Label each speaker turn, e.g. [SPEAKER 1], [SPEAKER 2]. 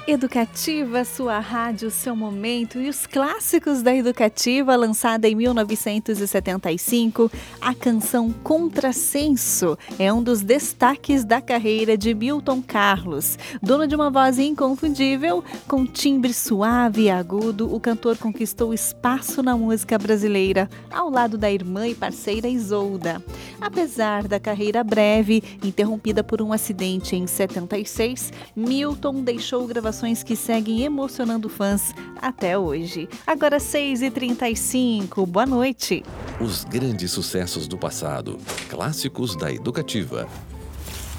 [SPEAKER 1] Educativa, sua rádio, seu momento e os clássicos da Educativa, lançada em 1975, a canção Contrassenso é um dos destaques da carreira de Milton Carlos. Dono de uma voz inconfundível, com timbre suave e agudo, o cantor conquistou espaço na música brasileira, ao lado da irmã e parceira Isolda. Apesar da carreira breve, interrompida por um acidente em 76, Milton deixou gravações que seguem emocionando fãs até hoje. Agora 6h35, boa noite.
[SPEAKER 2] Os grandes sucessos do passado, clássicos da Educativa.